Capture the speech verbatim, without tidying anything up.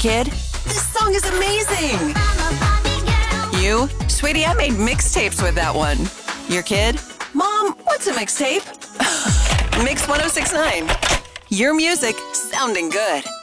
kid? This song is amazing! You? Sweetie, I made mixtapes with that one. Your kid? Mom, what's a mixtape? Mix one oh six point nine. Your music sounding good.